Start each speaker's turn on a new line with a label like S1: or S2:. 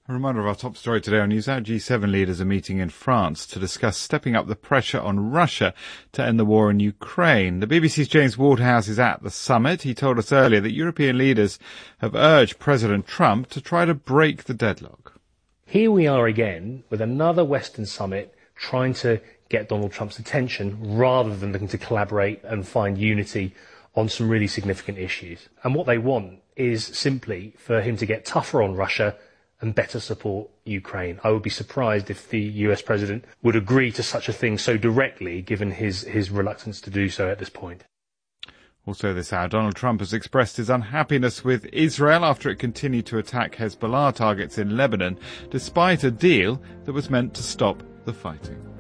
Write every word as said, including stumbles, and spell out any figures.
S1: A reminder of our top story today on NewsHour. G seven leaders are meeting in France to discuss stepping up the pressure on Russia to end the war in Ukraine. The B B C's James Waterhouse is at the summit. He told us earlier that European leaders have urged President Trump to try to break the deadlock.
S2: Here we are again with another Western summit trying to get Donald Trump's attention rather than looking to collaborate and find unity on some really significant issues. And what they want is simply for him to get tougher on Russia and better support Ukraine. I would be surprised if the U S president would agree to such a thing so directly, given his, his reluctance to do so at this point.
S1: Also this hour, Donald Trump has expressed his unhappiness with Israel after it continued to attack Hezbollah targets in Lebanon, despite a deal that was meant to stop the fighting.